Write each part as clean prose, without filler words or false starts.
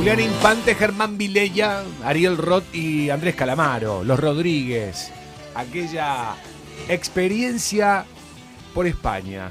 Julián Infante, Germán Vilella, Ariel Roth y Andrés Calamaro, Los Rodríguez. Aquella experiencia por España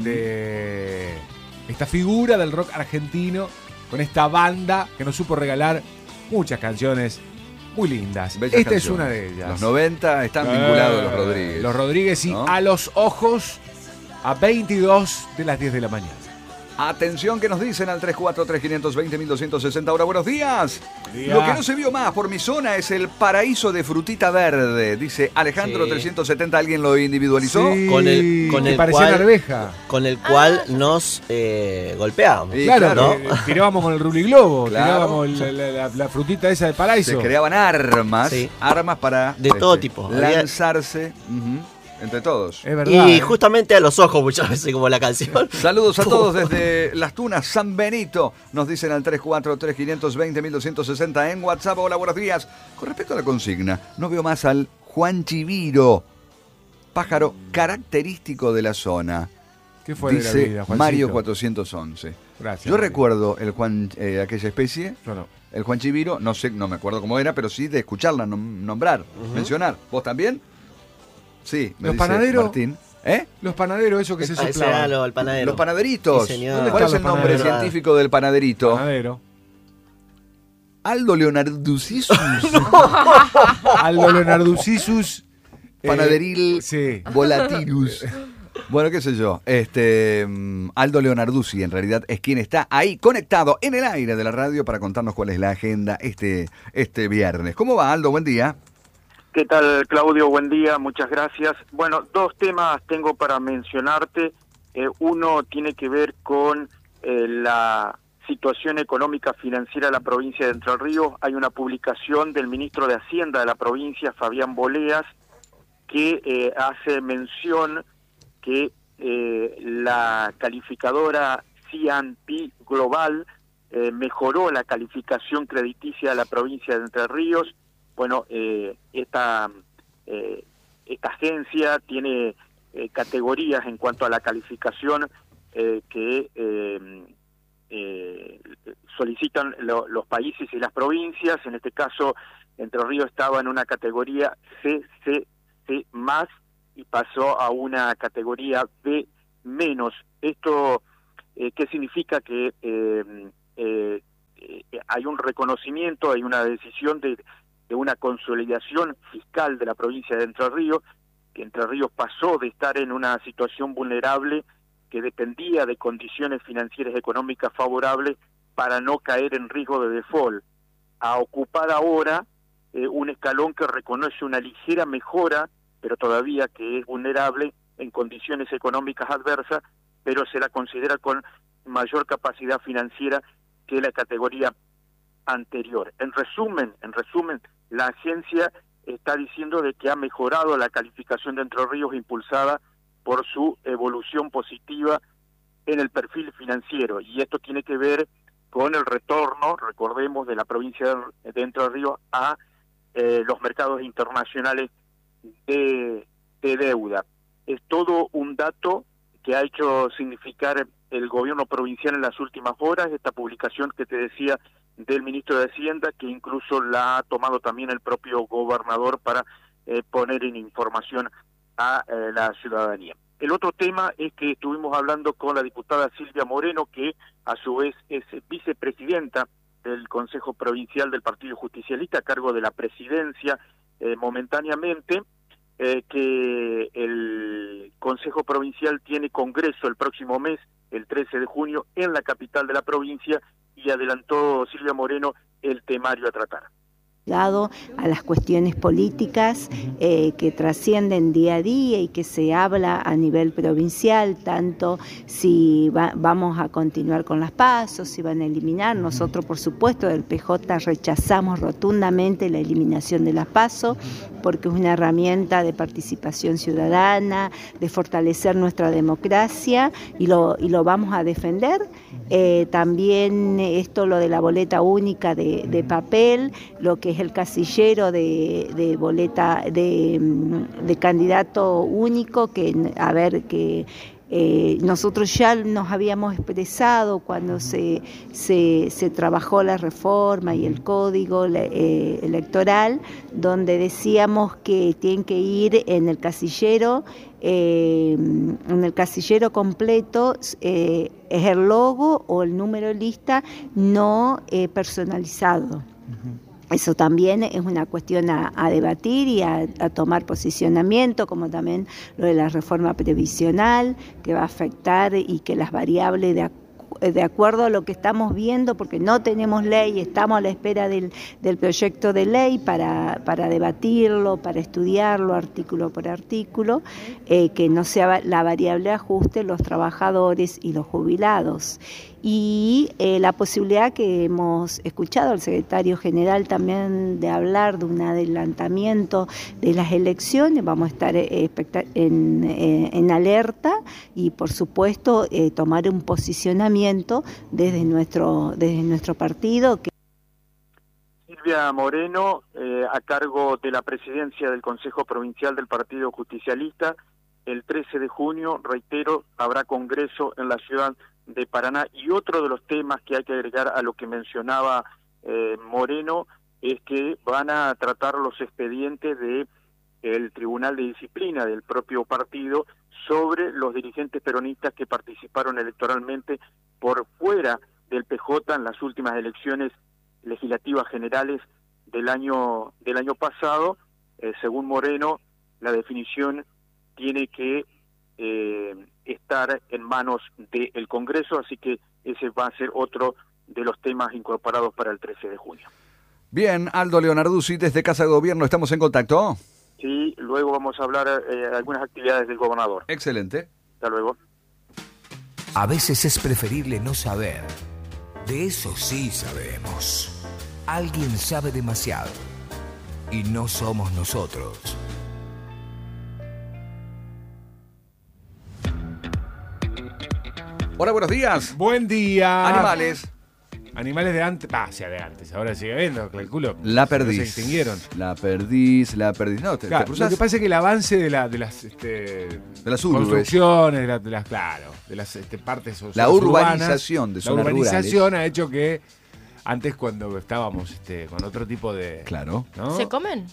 de esta figura del rock argentino con esta banda que nos supo regalar muchas canciones muy lindas. Bellas Esta canciones. es una de ellas. Los 90 están vinculados Los Rodríguez. Los Rodríguez y ¿no? A los ojos a 22 de las 10 de la mañana. Atención, que nos dicen al 343-520-1260. Ahora, buenos días. Día. Lo que no se vio más por mi zona es el paraíso de frutita verde. Dice Alejandro Sí. 370. ¿Alguien lo individualizó? Sí, Con que el parecía cual- una arveja. Con el cual nos golpeábamos. Sí, Claro, claro. tirábamos con el ruliglobo, Claro. tirábamos la frutita esa de paraíso. Se creaban armas, Sí. armas para De todo tipo. lanzarse entre todos. Es verdad. Y justamente a los ojos muchas veces, como la canción. Saludos a todos desde Las Tunas, San Benito. Nos dicen al 343-520-1260 en WhatsApp. Hola, buenos días. Con respecto a la consigna, no veo más al Juan Chiviro, pájaro característico de la zona. ¿Qué fue de la Dice vida, Juancito? Mario 411. Gracias. Yo Mario. recuerdo el Juan, aquella especie, Yo no. el Juan Chiviro, no sé, no me acuerdo cómo era, pero sí de escucharla nombrar, mencionar. ¿Vos también? Sí, me Los dice panaderos. Martín. ¿Eh? Los panaderos, eso que se Ese era soplaban. el panadero. Los panaderitos. Sí, señor. ¿Dónde ¿Cuál es están el los nombre panaderos? científico del panaderito? Panadero. Aldo Leonardusisus. Aldo Leonardusisus. Panaderil Sí. volatilus. Bueno, qué sé yo. Aldo Leonarduzzi en realidad es quien está ahí conectado en el aire de la radio para contarnos cuál es la agenda este viernes. ¿Cómo va, Aldo? Buen día. ¿Qué tal, Claudio? Buen día, muchas gracias. Bueno, dos temas tengo para mencionarte. Uno tiene que ver con la situación económica financiera de la provincia de Entre Ríos. Hay una publicación del ministro de Hacienda de la provincia, Fabián Boleas, que hace mención que la calificadora C&P Global mejoró la calificación crediticia de la provincia de Entre Ríos. Bueno, esta agencia tiene categorías en cuanto a la calificación que solicitan los países y las provincias. En este caso, Entre Ríos estaba en una categoría CCC+, y pasó a una categoría B-. Esto, ¿qué significa? Que hay un reconocimiento, hay una decisión de una consolidación fiscal de la provincia de Entre Ríos, que Entre Ríos pasó de estar en una situación vulnerable que dependía de condiciones financieras y económicas favorables para no caer en riesgo de default, a ocupar ahora un escalón que reconoce una ligera mejora, pero todavía que es vulnerable en condiciones económicas adversas, pero se la considera con mayor capacidad financiera que la categoría anterior. En resumen, la agencia está diciendo de que ha mejorado la calificación de Entre Ríos impulsada por su evolución positiva en el perfil financiero, y esto tiene que ver con el retorno, recordemos, de la provincia de Entre Ríos a los mercados internacionales de deuda. Es todo un dato que ha hecho significar el gobierno provincial en las últimas horas, esta publicación que te decía del ministro de Hacienda, que incluso la ha tomado también el propio gobernador para poner en información a la ciudadanía. El otro tema es que estuvimos hablando con la diputada Silvia Moreno, que a su vez es vicepresidenta del Consejo Provincial del Partido Justicialista, a cargo de la presidencia momentáneamente, que el Consejo Provincial tiene congreso el próximo mes, el 13 de junio, en la capital de la provincia, y adelantó Silvia Moreno el temario a tratar. Dado a las cuestiones políticas que trascienden día a día y que se habla a nivel provincial, tanto si vamos a continuar con las PASO, si van a eliminar. Nosotros, por supuesto, del PJ rechazamos rotundamente la eliminación de las PASO, porque es una herramienta de participación ciudadana, de fortalecer nuestra democracia, y lo vamos a defender. También esto, lo de la boleta única de papel, lo que es el casillero de boleta de candidato único, que Nosotros ya nos habíamos expresado cuando se trabajó la reforma y el código electoral, donde decíamos que tienen que ir en el casillero completo, es el logo o el número de lista no personalizado. Eso también es una cuestión a debatir y a tomar posicionamiento, como también lo de la reforma previsional, que va a afectar y que las variables de acuerdo a lo que estamos viendo, porque no tenemos ley, estamos a la espera del proyecto de ley para debatirlo, para estudiarlo artículo por artículo, que no sea la variable de ajuste los trabajadores y los jubilados. Y la posibilidad que hemos escuchado al secretario general también de hablar de un adelantamiento de las elecciones, vamos a estar en alerta y por supuesto tomar un posicionamiento desde nuestro partido. Silvia Moreno, a cargo de la presidencia del Consejo Provincial del Partido Justicialista, el 13 de junio, reitero, habrá congreso en la ciudad de Paraná, y otro de los temas que hay que agregar a lo que mencionaba Moreno es que van a tratar los expedientes del Tribunal de Disciplina del propio partido sobre los dirigentes peronistas que participaron electoralmente por fuera del PJ en las últimas elecciones legislativas generales del año pasado. Según Moreno, la definición tiene que estar en manos del Congreso, así que ese va a ser otro de los temas incorporados para el 13 de junio. Bien, Aldo Leonarduzzi, desde Casa de Gobierno, ¿estamos en contacto? Sí, luego vamos a hablar de algunas actividades del gobernador. Excelente. Hasta luego. A veces es preferible no saber. De eso sí sabemos. Alguien sabe demasiado. Y no somos nosotros. Hola, buenos días. Buen día. Animales. Animales de antes. De antes. Ahora sigue habiendo, calculo. La perdiz. Se extinguieron. La perdiz. No, te Claro, cruzás. lo que pasa es que el avance de las De las urbes. construcciones, de las partes La urbanas, urbanización de la zonas urbanización rurales. ha hecho que antes, cuando estábamos con otro tipo de... Claro. ¿no? ¿Se comen?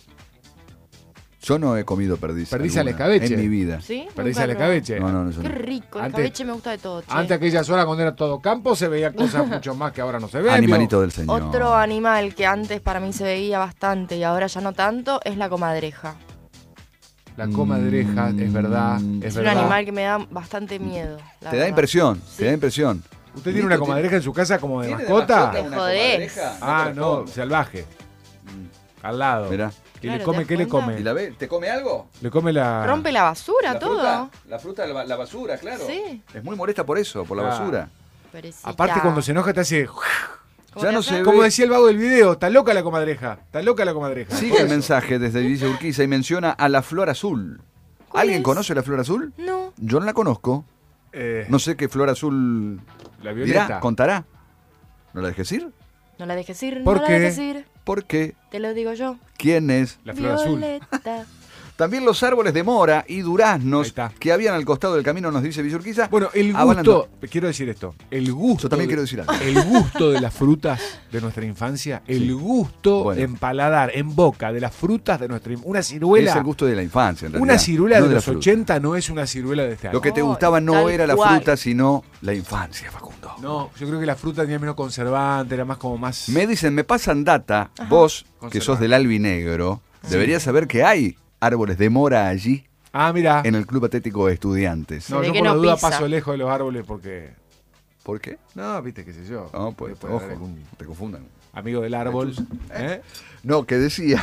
Yo no he comido perdiz. Perdiz alguna al escabeche. En mi vida. ¿Sí? Perdiz Nunca al probé. escabeche. No, yo Qué no. rico, el Antes- escabeche me gusta de todo, che. Antes aquellas horas, cuando era todo campo, se veía cosas mucho más que ahora no se ven. Animalito del señor. Otro animal que antes para mí se veía bastante y ahora ya no tanto es la comadreja. La comadreja, es verdad. Es Es un verdad. animal que me da bastante miedo. la Te da verdad. impresión, Sí. te da impresión. ¿Usted tiene una comadreja en su casa como de ¿Tiene mascota? Te una jodés. comadreja? Ah, te la no, pongo. salvaje. Al lado. Mirá. ¿Qué Claro, le come? ¿te das ¿Qué le cuenta? come? ¿Y la ve? ¿Te come algo? Le come la... Rompe la basura, todo. La fruta, la basura, claro. Sí. Es muy molesta por eso, por la Claro. basura. Pobrecita. Aparte, cuando se enoja te hace... ¿Cómo Ya te no hace? se ve. Como decía el vago del video, está loca la comadreja. Está loca la comadreja. Sigue Por el eso. mensaje desde Villa Urquiza y menciona a la flor azul. ¿Cuál ¿Alguien es? conoce la flor azul? No. Yo no la conozco. No sé qué flor azul La violeta. dirá, contará. ¿No la dejes ir? No la dejes ir, ¿Por no qué? la dejes ir. ¿Por qué? Te lo digo yo. ¿Quién es? La flor azul. Violeta. También los árboles de mora y Ahí duraznos está. que habían al costado del camino, nos dice Villa Urquiza. Bueno, el avalan- gusto... Quiero decir esto. El gusto... Yo también quiero decir algo. El gusto de las frutas de nuestra infancia. El gusto Bueno. en paladar, en boca, de las frutas de nuestra infancia. Una ciruela... Es el gusto de la infancia, en realidad. Una ciruela no de la los fruta. 80 no es una ciruela de este año. Lo que te Oh, gustaba no tal era la cual. fruta, sino la infancia, Facundo. No, yo creo que la fruta tenía menos conservante, era más como más... Me dicen, me pasan data, vos, que Conservante. sos del albinegro, deberías saber que hay árboles de mora allí, Ah, mira. en el Club Atlético de Estudiantes. No, Se ve yo que por la no duda pisa. paso lejos de los árboles porque... ¿Por qué? No, viste, qué sé yo. No, pues, Puede haber ojo, algún te confundan. amigo del árbol. ¿Eh? No, que decía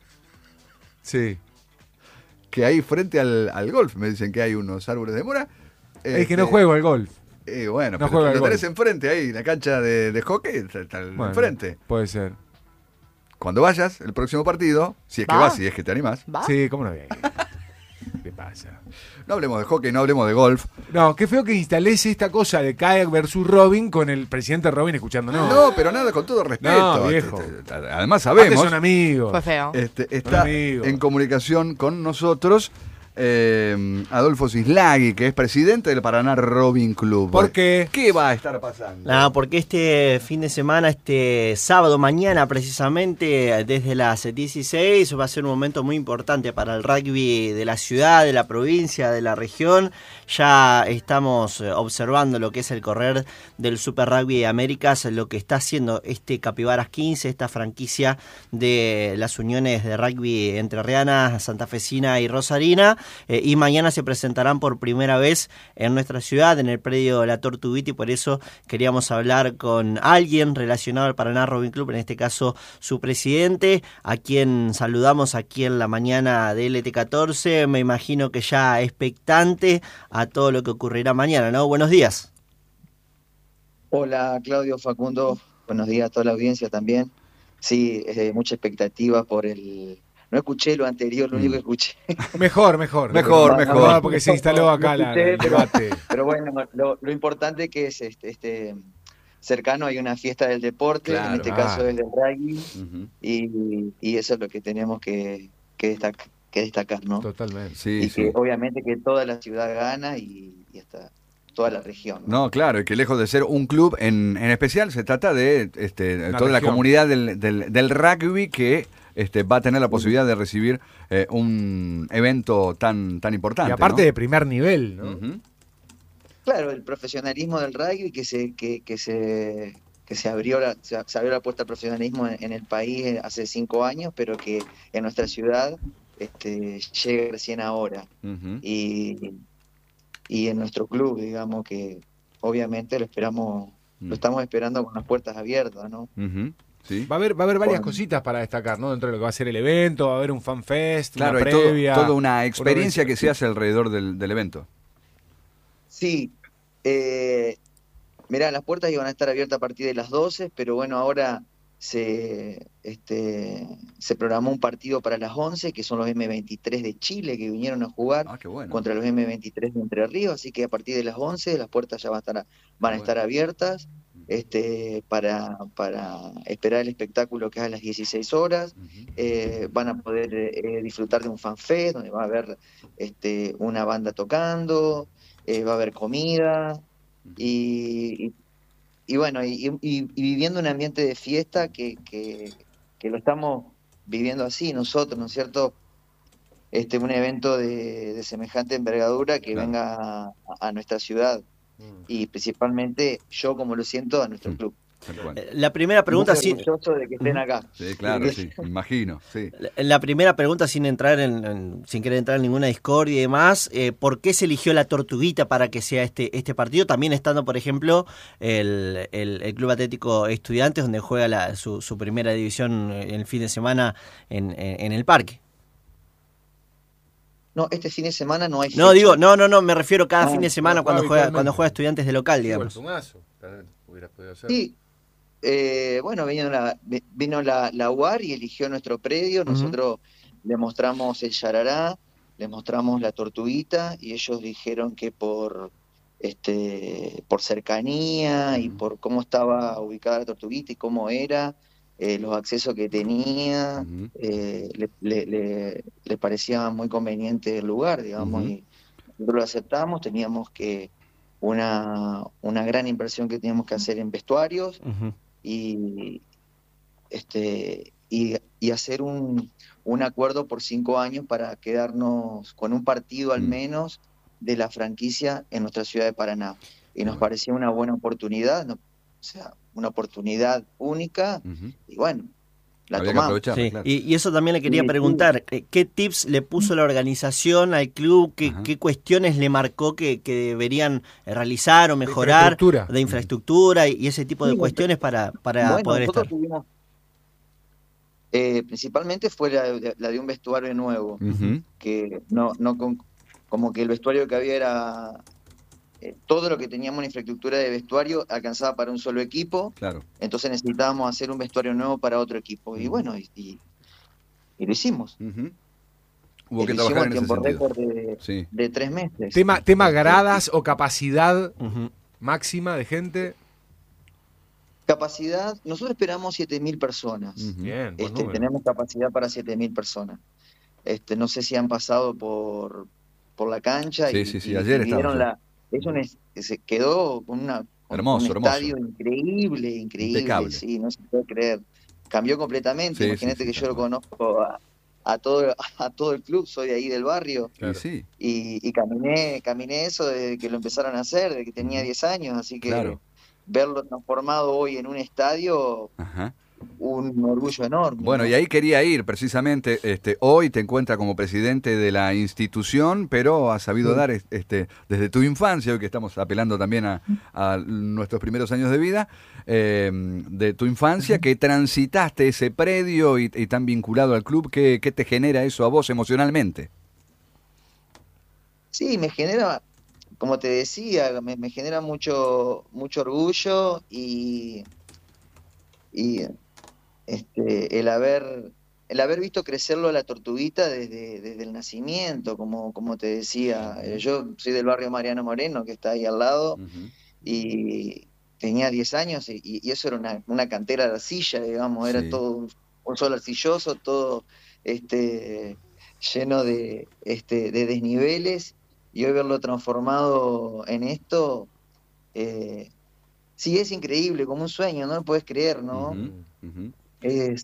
Sí. que ahí frente al golf, me dicen que hay unos árboles de mora. Es que no juego al golf. Bueno, no pero juego al lo tenés golf. enfrente ahí, la cancha de hockey está Bueno, enfrente. Puede ser. Cuando vayas, el próximo partido, si es que ¿Va? vas, si es que te animás. ¿Va? Sí, ¿cómo no voy a ir? ¿Qué pasa? No hablemos de hockey, no hablemos de golf. No, qué feo que instalés esta cosa de Kayak versus Robin con el presidente Robin escuchándonos. No, pero nada, con todo respeto. No, viejo. Además Aparte sabemos, son amigos. Fue feo. está amigos. en comunicación con nosotros Adolfo Cislagui, que es presidente del Paraná Rowing Club. ¿Por qué? ¿Qué va a estar pasando? Porque este fin de semana, este sábado, mañana precisamente, desde las 16, va a ser un momento muy importante para el rugby de la ciudad, de la provincia, de la región. Ya estamos observando lo que es el correr del Super Rugby Américas, lo que está haciendo este Capibaras 15, esta franquicia de las uniones de rugby entrerriana, santafesina y rosarina, y mañana se presentarán por primera vez en nuestra ciudad, en el predio La Tortuguita, y por eso queríamos hablar con alguien relacionado al Paraná Rowing Club, en este caso su presidente, a quien saludamos aquí en la mañana de LT14, me imagino que ya expectante a todo lo que ocurrirá mañana, ¿no? Buenos días. Hola Claudio, Facundo, buenos días a toda la audiencia también. Sí, mucha expectativa por el... No escuché lo anterior, lo único que escuché. Mejor. Mejor. Porque se instaló acá el debate. Pero bueno, lo importante que es cercano hay una fiesta del deporte, claro, en este caso es del rugby, Uh-huh. y eso es lo que tenemos que destacar, ¿no? Totalmente. Sí, Y sí. que obviamente que toda la ciudad gana y hasta toda la región, ¿no? No, claro, y que lejos de ser un club en especial, se trata de toda la región. comunidad del rugby que va a tener la posibilidad de recibir un evento tan importante. Y aparte ¿no? de primer nivel, ¿no? Uh-huh. Claro, el profesionalismo del rugby que se abrió se abrió la puerta al profesionalismo en el país hace 5 años, pero que en nuestra ciudad llega recién ahora. Uh-huh. Y en nuestro club, digamos que obviamente lo estamos esperando con las puertas abiertas, ¿no? Uh-huh. Sí. Va a haber varias cositas para destacar, ¿no? Dentro de lo que va a ser el evento, va a haber un fan fest, Claro, una hay previa. toda una experiencia que se hace alrededor del evento. Sí, mirá, las puertas iban a estar abiertas a partir de las 12, pero bueno, ahora se programó un partido para las 11, que son los M23 de Chile, que vinieron a jugar Qué bueno. contra los M23 de Entre Ríos, así que a partir de las 11 las puertas ya van a estar abiertas para esperar el espectáculo que es a las 16 horas. Uh-huh. Van a poder disfrutar de un fanfest donde va a haber una banda tocando, va a haber comida y bueno, y viviendo un ambiente de fiesta que lo estamos viviendo así nosotros, ¿no es cierto? Un evento de semejante envergadura que Claro. venga a nuestra ciudad y principalmente yo como lo siento a nuestro club. Tal cual. La primera pregunta, Muy orgulloso de que estén acá. Sí, claro, sí, me imagino. Sí. La primera pregunta, sin entrar sin querer entrar en ninguna discordia y demás, ¿por qué se eligió La Tortuguita para que sea este partido? También estando, por ejemplo, el Club Atlético Estudiantes, donde juega su primera división el fin de semana en el parque. No, este fin de semana no hay No, fecha. digo, no, me refiero cada fin de semana cuando habitualmente. juega Estudiantes de local, digamos. Hubiera podido ser. Sí, bueno, vino la UAR y eligió nuestro predio. Nosotros le mostramos el Yarará, le mostramos la Tortuguita y ellos dijeron que por cercanía y por cómo estaba ubicada la Tortuguita y cómo era, los accesos que tenía, le parecía muy conveniente el lugar, digamos, y nosotros lo aceptamos. Teníamos una gran inversión que teníamos que hacer en vestuarios y hacer un acuerdo por 5 años para quedarnos con un partido al menos de la franquicia en nuestra ciudad de Paraná. Y nos parecía una buena oportunidad, una oportunidad única, y bueno, la Había que tomamos. aprovechar, Sí. claro. Y eso también le quería preguntar, ¿qué tips le puso la organización al club? ¿Qué cuestiones le marcó que deberían realizar o mejorar de infraestructura y ese tipo de cuestiones para Bueno, poder nosotros estar? tuvimos, principalmente fue la de un vestuario nuevo, que como que el vestuario que había era todo lo que teníamos en infraestructura de vestuario alcanzaba para un solo equipo. Claro. Entonces necesitábamos hacer un vestuario nuevo para otro equipo. Y bueno, y lo hicimos. Hubo que Lo hicimos trabajar en ese tiempo sentido. récord de 3 meses. Tema gradas o capacidad máxima de gente. Capacidad, nosotros esperamos 7.000 personas. Bien, buen número. Tenemos capacidad para 7.000 personas. No sé si han pasado por por la cancha. Sí, y, sí, sí, y ayer vieron estaba. Se quedó con Hermoso, un estadio increíble, Impecable. sí, no se puede creer. Cambió completamente. Sí, Imagínate sí, que sí, yo lo conozco a todo el club, soy de ahí del barrio. Y sí, Y caminé eso desde que lo empezaron a hacer, desde que tenía 10 años, así que claro. verlo transformado hoy en un estadio, Ajá. un orgullo enorme. Bueno, ¿no? y ahí quería ir precisamente. Hoy te encuentras como presidente de la institución, pero has sabido dar desde tu infancia, hoy que estamos apelando también a nuestros primeros años de vida, de tu infancia, que transitaste ese predio y tan vinculado al club, ¿qué te genera eso a vos emocionalmente? Sí, me genera, como te decía, me genera mucho orgullo y el haber visto crecerlo a la Tortuguita desde el nacimiento, como te decía. Yo soy del barrio Mariano Moreno, que está ahí al lado, y tenía 10 años y eso era una cantera de arcilla, digamos, era todo un suelo arcilloso, todo lleno de desniveles, y hoy verlo transformado en esto, sí, es increíble, como un sueño, no lo puedes creer, ¿no? Es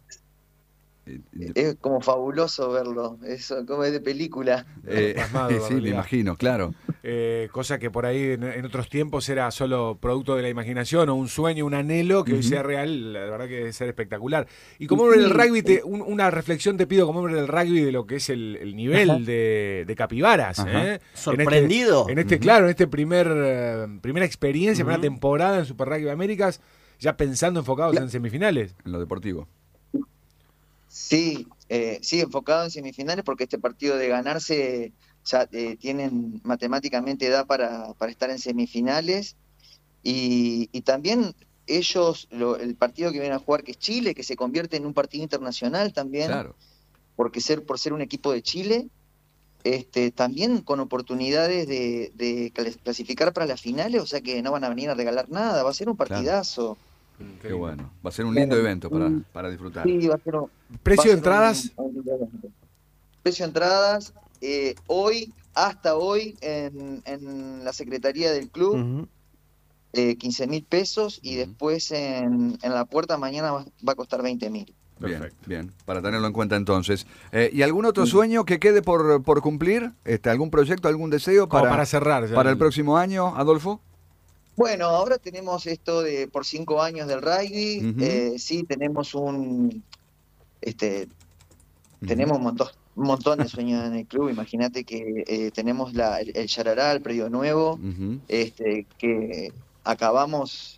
como fabuloso verlo, eso como es de película. Sí, me imagino, claro. Cosa que por ahí en otros tiempos era solo producto de la imaginación o un sueño, un anhelo, que hoy sea real, la verdad que debe ser espectacular. Y como hombre del rugby, una reflexión te pido como hombre del rugby de lo que es el nivel de Capibaras. ¿Sorprendido? Claro, en este primera experiencia, primera temporada en Super Rugby Américas, ya pensando enfocados en semifinales. En lo deportivo. Sí, enfocado en semifinales, porque este partido de ganarse ya tienen matemáticamente edad para estar en semifinales, y también ellos, el partido que vienen a jugar, que es Chile, que se convierte en un partido internacional también, claro. por ser un equipo de Chile, también con oportunidades de clasificar para las finales, o sea que no van a venir a regalar nada, va a ser un partidazo. Claro. Qué bueno, va a ser un lindo evento para disfrutar. Sí, va a ser ¿Precio de entradas? Precio de entradas, hasta hoy, en la secretaría del club, 15.000 pesos, y después en la puerta mañana va a costar 20.000. Bien, para tenerlo en cuenta entonces. ¿Y algún otro sueño que quede por cumplir? ¿Algún proyecto, algún deseo para cerrar? Para el próximo año, Adolfo. Bueno, ahora tenemos esto de por 5 años del rugby. Sí, tenemos tenemos un montón de sueños en el club. Imagínate que tenemos el Yarará, el predio nuevo, que acabamos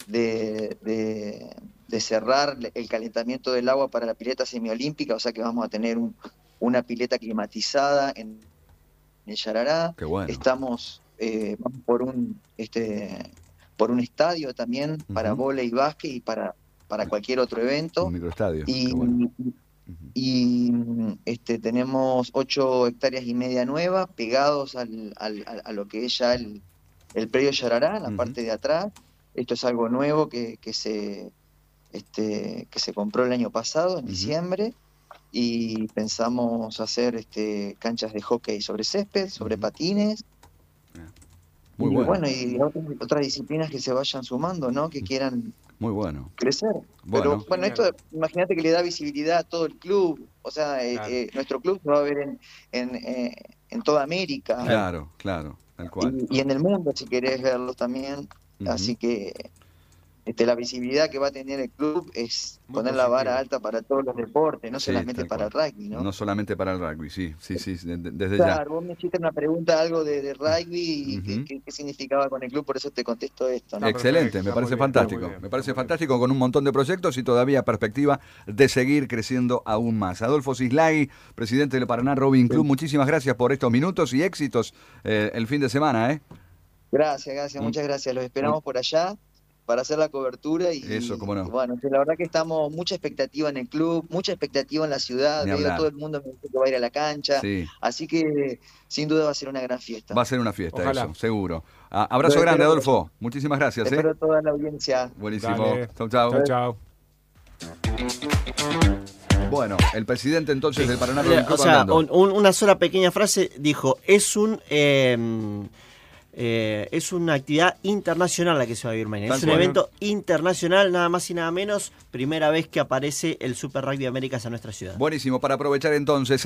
de cerrar el calentamiento del agua para la pileta semiolímpica, o sea que vamos a tener una pileta climatizada en el Yarará. Qué bueno. Vamos por un estadio también para vóley y básquet, y para cualquier otro evento. Un microestadio. Y tenemos 8 hectáreas y media nuevas pegados a lo que es ya el predio Yarará, en la parte de atrás. Esto es algo nuevo que se compró el año pasado, en diciembre, y pensamos hacer canchas de hockey sobre césped, sobre patines. Muy bueno, y otras disciplinas que se vayan sumando, ¿no? Que quieran crecer. Pero bueno, esto, imagínate que le da visibilidad a todo el club. O sea, nuestro club se va a ver en toda América. Claro, tal cual. Y en el mundo, si querés verlo también. Así que la visibilidad que va a tener el club es poner la vara alta para todos los deportes, no solamente para el rugby, ¿no? No solamente para el rugby, sí, desde ya. Claro, vos me hiciste una pregunta, algo de rugby, y qué significaba con el club, por eso te contesto esto, ¿no? Excelente, me parece fantástico, con un montón de proyectos y todavía perspectiva de seguir creciendo aún más. Adolfo Cislay, presidente del Paraná Rowing Club, muchísimas gracias por estos minutos y éxitos el fin de semana, Gracias, muchas gracias, los esperamos por allá para hacer la cobertura, y eso, cómo no. Bueno, la verdad que estamos mucha expectativa en el club, mucha expectativa en la ciudad, todo el mundo me dice que va a ir a la cancha, así que sin duda va a ser una gran fiesta. Va a ser una fiesta, ojalá. Eso, seguro. Abrazo grande, Adolfo, muchísimas gracias. Espero toda la audiencia. Buenísimo, chau. Bueno, el presidente entonces del Paraná O sea, una sola pequeña frase dijo, es una actividad internacional la que se va a vivir mañana. Es un evento internacional, nada más y nada menos. Primera vez que aparece el Super Rugby Américas a nuestra ciudad. Buenísimo, para aprovechar entonces.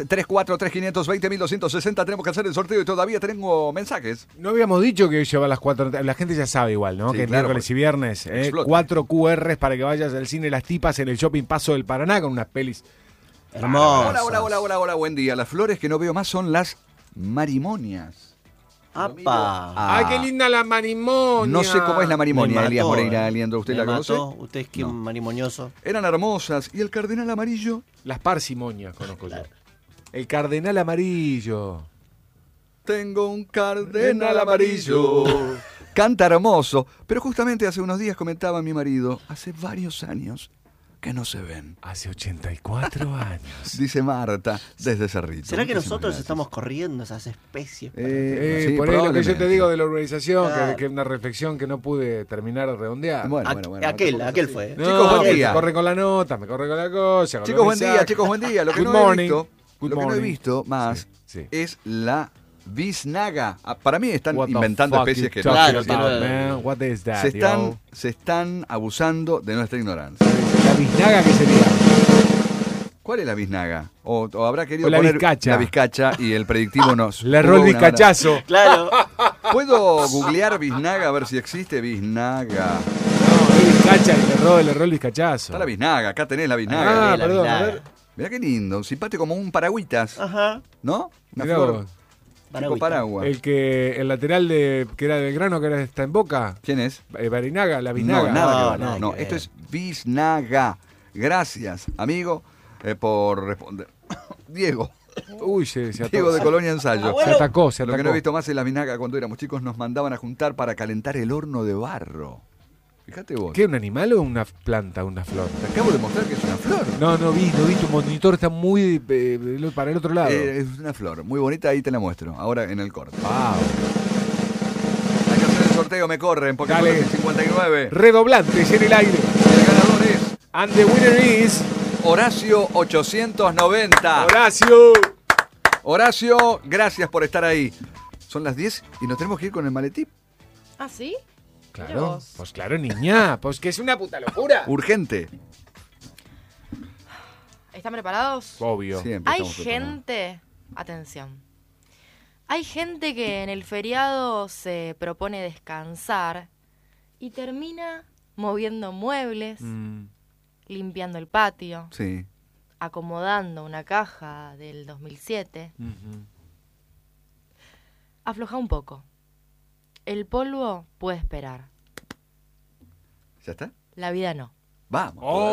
343-520-1260, tenemos que hacer el sorteo y todavía tengo mensajes. No habíamos dicho que lleva las 4, la gente ya sabe igual, ¿no? Sí, que claro, miércoles y viernes, 4 QRs para que vayas al cine Las Tipas en el Shopping Paso del Paraná con unas pelis hermosas. Hola, buen día. Las flores que no veo más son las marimonias. ¡Apa! ¡Ay, qué linda la marimonia! No sé cómo es la marimonia, Me Elías mató, Moreira, Leandro, ¿usted la conoce? Usted es quien marimonioso. Eran hermosas. ¿Y el cardenal amarillo? Las parsimonias conozco yo. El cardenal amarillo. Tengo un cardenal amarillo. Canta hermoso. Pero justamente hace unos días comentaba mi marido, hace varios años que no se ven. Hace 84 años. Dice Marta desde Cerrito. ¿Será que Muchísimas nosotros gracias. estamos corriendo esas especies? Sí, por ahí lo que yo te probablemente. digo de la urbanización, Claro. que es una reflexión que no pude terminar de redondear. Bueno. Aquel fue. No, Chicos, buen me día. corre con la nota, me corre con la cosa. con Chicos, los buen día, mensajes. chicos, buen día. Lo que Good no morning. he visto, Good lo que no he morning. visto más Sí. es la biznaga. Para mí están What the inventando fuck especies you que talking no Claro, about, tiene- man? What is that, se están abusando de nuestra ignorancia. La biznaga, ¿qué sería? ¿Cuál es la biznaga? O habrá querido O la poner bizcacha. la bizcacha y el predictivo nos Le erró el jugó una bizcachazo. Claro. mala. ¿Puedo googlear biznaga a ver si existe biznaga? No, el bizcacha y le erró el bizcachazo. Está la biznaga, acá tenés la biznaga. Ah, la perdón, biznaga. a ver. Mirá qué lindo, simpático como un paragüitas, Ajá. ¿no? Una Mirá flor vos. tipo Paragüita. paraguas. El lateral que era del grano, que ahora está en Boca. ¿Quién es? Barinaga, la No, biznaga. nada que No, ver. nada No, que esto ver. es biznaga. Gracias, amigo, por responder. Diego. Uy, se Diego de atacó. Colonia Ensayo. Se atacó, se Lo atacó. que no he visto más es la biznaga. Cuando éramos chicos nos mandaban a juntar para calentar el horno de barro. Fíjate vos. ¿Qué, un animal o una planta, una flor? Te acabo de mostrar que es una flor. No vi, tu monitor está muy para el otro lado. Es una flor, muy bonita, ahí te la muestro. Ahora en el corte. Wow. Hay que hacer el sorteo, me corren, porque Dale. son las 59. Redoblantes en el aire. El ganador es And the winner is Horacio 890. Horacio. Horacio, gracias por estar ahí. Son las 10 y nos tenemos que ir con el maletín. ¿Ah, sí? Mira Claro, vos. pues claro, niña, pues que es una puta locura. Urgente. ¿Están preparados? Obvio. Siempre Hay estamos preparados. gente, atención, hay gente que en el feriado se propone descansar y termina moviendo muebles, Mm, limpiando el patio, Sí. acomodando una caja del 2007. ujú. Afloja un poco. El polvo puede esperar. ¿Ya está? La vida no. Vamos. Oh.